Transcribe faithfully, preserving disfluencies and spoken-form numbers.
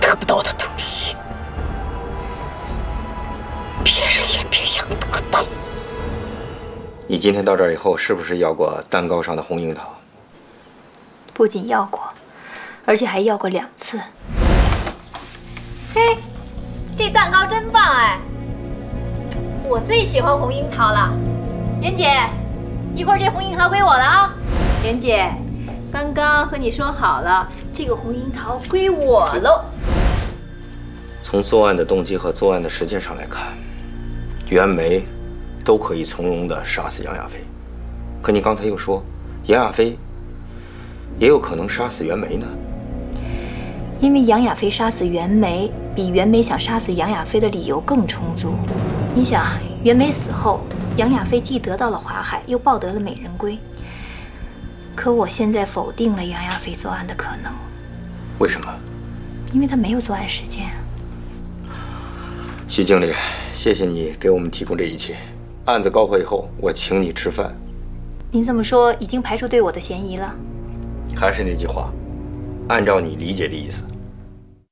得不到的东西，别人也别想得到。 你今天到这儿以后，是不是要过蛋糕上的红樱桃？ 不仅要过，而且还要过两次。嘿，这蛋糕真棒哎！我最喜欢红樱桃了。莲姐，一会儿这红樱桃归我了啊！莲姐，刚刚和你说好了，这个红樱桃归我喽。 从作案的动机和作案的时间上来看，袁枚都可以从容地杀死杨亚飞，可你刚才又说杨亚飞也有可能杀死袁枚呢？ 因为杨亚飞杀死袁枚，比袁枚想杀死杨亚飞的理由更充足。你想，袁枚死后，杨亚飞既得到了华海，又抱得了美人归。可我现在否定了杨亚飞作案的可能。 为什么？ 因为他没有作案时间。 徐经理，谢谢你给我们提供这一切。案子告破以后，我请你吃饭。 您这么说，已经排除对我的嫌疑了。 还是那句话，按照你理解的意思。